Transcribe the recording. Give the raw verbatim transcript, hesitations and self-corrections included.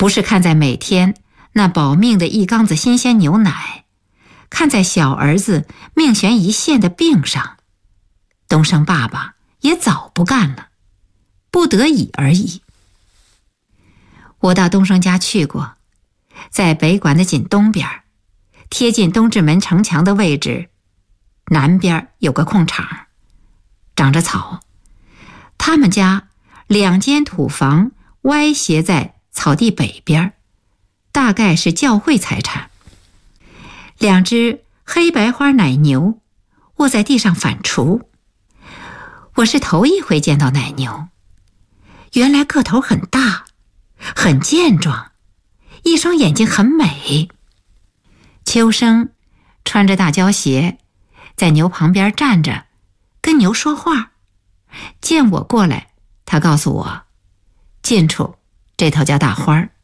不是看在每天那保命的一缸子新鲜牛奶，看在小儿子命悬一线的病上，东升爸爸也早不干了，不得已而已。我到东升家去过，在北馆的紧东边，贴近东直门城墙的位置，南边有个空场，长着草。他们家两间土房歪斜在草地北边，大概是教会财产。两只黑白花奶牛卧在地上反刍。我是头一回见到奶牛，原来个头很大，很健壮，一双眼睛很美。秋生穿着大胶鞋，在牛旁边站着，跟牛说话。见我过来，他告诉我，近处这头叫大花儿。